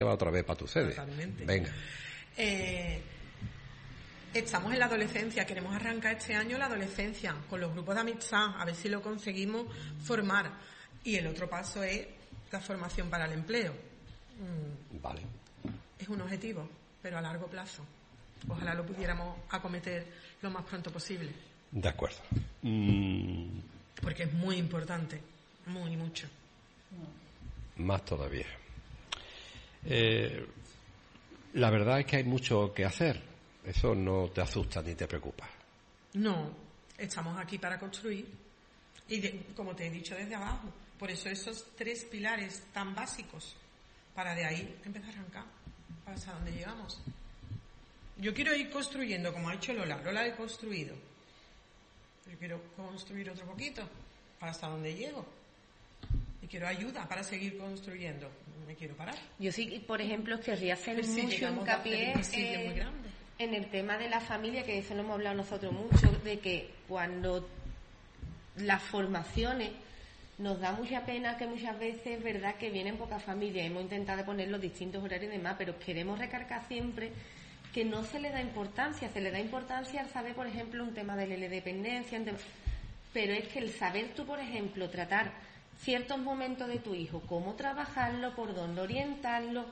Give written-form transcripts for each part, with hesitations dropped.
va otra vez para tu sede. Totalmente. Venga. Estamos en la adolescencia, queremos arrancar este año la adolescencia con los grupos de amistad, a ver si lo conseguimos formar. Y el otro paso es la formación para el empleo. Vale. Es un objetivo, pero a largo plazo. Ojalá lo pudiéramos acometer lo más pronto posible. De acuerdo. Porque es muy importante, muy mucho. Más todavía. La verdad es que hay mucho que hacer. Eso no te asusta ni te preocupa. No, estamos aquí para construir. Y como te he dicho desde abajo, por eso esos 3 pilares tan básicos, para de ahí empezar a arrancar, para hasta dónde llegamos. Yo quiero ir construyendo, como ha hecho Lola. Lola he construido. Yo quiero construir otro poquito, para hasta dónde llego. Y quiero ayuda para seguir construyendo. No me quiero parar. Yo sí, por ejemplo, querría hacer Sí, mucho hincapié muy grande. en el tema de la familia, que de eso no hemos hablado nosotros mucho, de que cuando las formaciones nos da mucha pena que muchas veces es verdad que vienen pocas familias, hemos intentado poner los distintos horarios y demás, pero queremos recargar siempre que no se le da importancia, se le da importancia al saber, por ejemplo, un tema de la dependencia, pero es que el saber tú, por ejemplo, tratar ciertos momentos de tu hijo, cómo trabajarlo, por dónde orientarlo.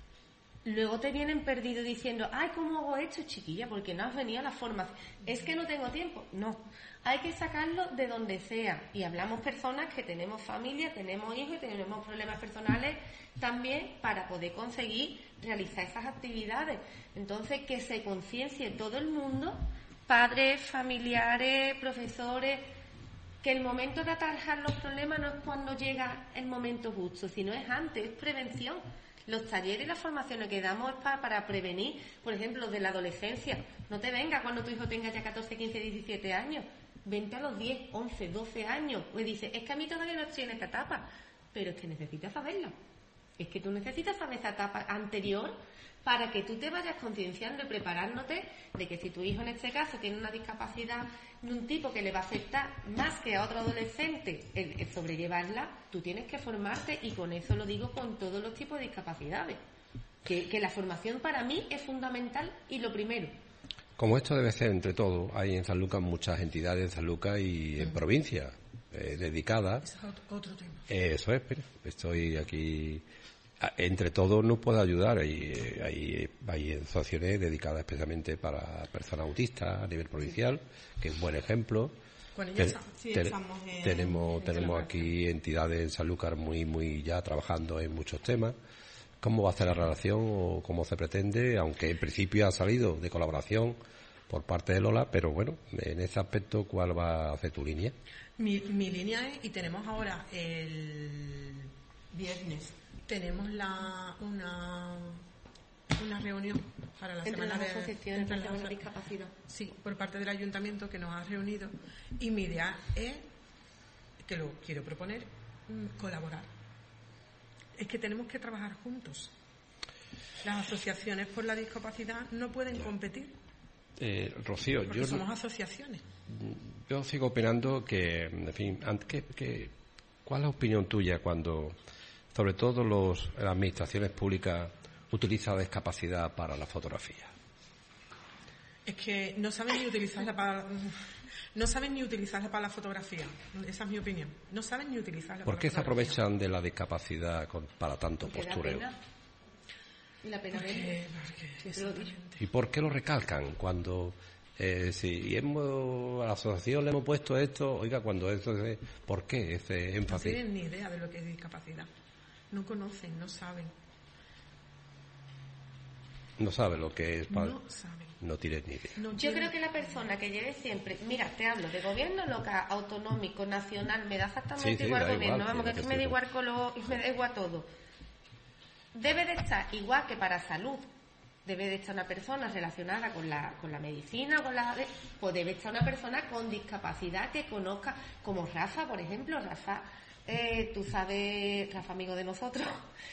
Luego te vienen perdidos diciendo, ay, ¿cómo hago esto, chiquilla? Porque no has venido a la formación. Es que no tengo tiempo. No, hay que sacarlo de donde sea. Y hablamos personas que tenemos familia, tenemos hijos y tenemos problemas personales también para poder conseguir realizar esas actividades. Entonces, que se conciencie todo el mundo, padres, familiares, profesores, que el momento de atajar los problemas no es cuando llega el momento justo, sino es antes, es prevención. Los talleres y las formaciones que damos es para prevenir, por ejemplo, de la adolescencia. No te venga cuando tu hijo tenga ya 14, 15, 17 años. Vente a los 10, 11, 12 años. Pues dice, es que a mí todavía no estoy en esta etapa. Pero es que necesitas saberlo. Es que tú necesitas saber esa etapa anterior para que tú te vayas concienciando y preparándote de que si tu hijo en este caso tiene una discapacidad de un tipo que le va a afectar más que a otro adolescente el sobrellevarla, tú tienes que formarte, y con eso lo digo con todos los tipos de discapacidades. Que la formación para mí es fundamental y lo primero. Como esto debe ser entre todos, hay en Sanlúcar muchas entidades en Sanlúcar y en provincia dedicadas. Es otro tema. Eso es, pero estoy aquí. Entre todos nos puede ayudar. Hay asociaciones dedicadas especialmente para personas autistas a nivel provincial, que es un buen ejemplo. Con ellos estamos tenemos aquí entidades en Sanlúcar muy ya trabajando en muchos temas. ¿Cómo va a ser la relación o cómo se pretende? Aunque en principio ha salido de colaboración por parte de Lola, pero bueno, en ese aspecto, ¿cuál va a ser tu línea? Mi línea es, y tenemos ahora el viernes, tenemos una reunión para la entre semana las asociaciones de la discapacidad. Sí, por parte del ayuntamiento que nos ha reunido, y mi idea es, que lo quiero proponer, colaborar. Es que tenemos que trabajar juntos. Las asociaciones por la discapacidad no pueden competir. Rocío, porque somos asociaciones. Yo sigo opinando que, en fin, ¿cuál es la opinión tuya cuando, sobre todo las administraciones públicas, utilizan la discapacidad para la fotografía? Es que no saben ni utilizarla para la fotografía. Esa es mi opinión. No saben ni utilizarla. ¿Por qué se aprovechan de la discapacidad para tanto postureo? Y la pena ¿Y por qué lo recalcan cuando si a la asociación le hemos puesto esto, oiga, cuando eso es, ¿por qué ese énfasis? No tienen ni idea de lo que es discapacidad. No conocen, no saben. No sabe lo que es. No saben. No tienen ni idea. Yo creo que la persona que lleve siempre, mira, te hablo de gobierno local, autonómico, nacional, me da exactamente igual el gobierno, vamos, que me da igual me da igual todo. Debe de estar igual que para salud. Debe de estar una persona relacionada con la medicina, pues debe estar una persona con discapacidad que conozca, como Rafa, por ejemplo. Rafa, tú sabes, Rafa, amigo de nosotros,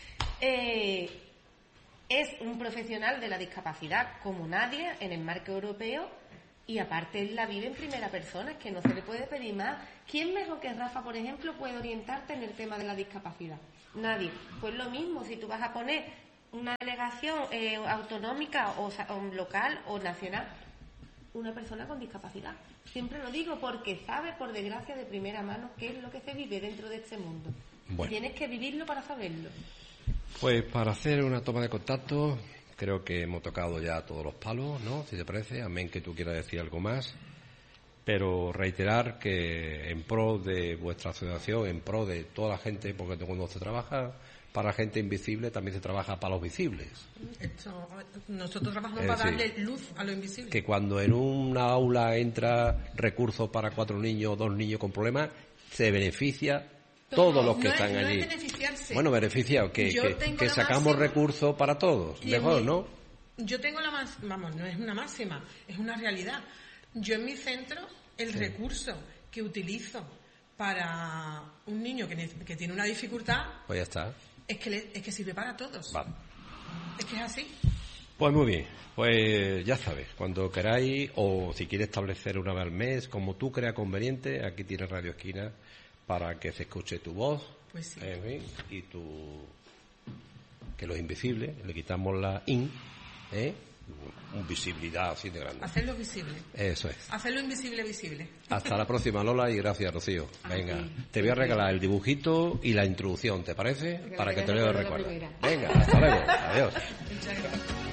es un profesional de la discapacidad como nadie en el marco europeo, y aparte él la vive en primera persona, es que no se le puede pedir más. ¿Quién mejor que Rafa, por ejemplo, puede orientarte en el tema de la discapacidad? Nadie. Pues lo mismo, si tú vas a poner una delegación autonómica o local o nacional, una persona con discapacidad. Siempre lo digo porque sabe, por desgracia, de primera mano qué es lo que se vive dentro de este mundo. Bueno. Tienes que vivirlo para saberlo. Pues para hacer una toma de contacto, creo que hemos tocado ya todos los palos, ¿no? Si te parece, amén que tú quieras decir algo más. Pero reiterar que en pro de vuestra asociación, en pro de toda la gente, porque cuando se trabaja para gente invisible, también se trabaja para los visibles. Nosotros trabajamos Es para decir, darle luz a lo invisible. Que cuando en una aula entra recursos para 4 niños o 2 niños con problemas, se beneficia todos los que están allí. No es beneficiarse. Bueno, beneficia que sacamos recursos para todos. Mejor, ¿no? Yo tengo la más, vamos, no es una máxima, es una realidad. Yo en mi centro, el recurso que utilizo para un niño que tiene una dificultad, pues ya está. Es que sirve para todos. Vale. Es que es así. Pues muy bien, pues ya sabes, cuando queráis o si quieres establecer una vez al mes, como tú creas conveniente, aquí tienes Radio Esquina para que se escuche tu voz. Pues sí. Y que los invisibles, le quitamos la visibilidad así de grande. Hacerlo visible. Eso es. Hacerlo invisible visible. Hasta la próxima, Lola, y gracias, Rocío. Venga, te voy a regalar el dibujito y la introducción, ¿te parece? Para que te lo recuerdes. Venga, hasta luego. Adiós. Muchas gracias.